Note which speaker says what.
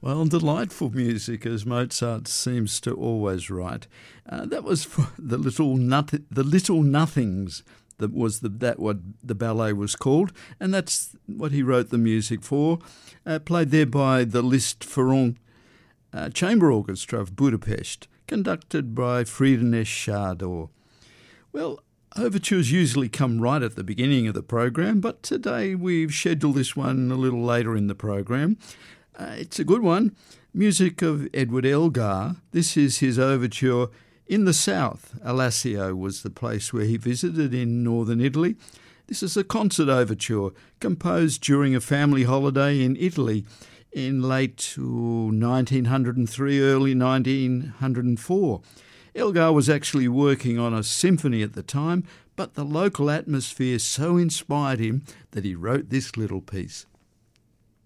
Speaker 1: Well, delightful music, as Mozart seems to always write. That was for the Little Nothings. That what the ballet was called, and that's what he wrote the music for. Played there by the Liszt Ferrand Chamber Orchestra of Budapest, conducted by Friedrich Schador. Well, overtures usually come right at the beginning of the program, but today we've scheduled this one a little later in the program. It's a good one. Music of Edward Elgar. This is his overture in the south. Alassio was the place where he visited in northern Italy. This is a concert overture composed during a family holiday in Italy in late 1903, early 1904. Elgar was actually working on a symphony at the time, but the local atmosphere so inspired him that he wrote this little piece.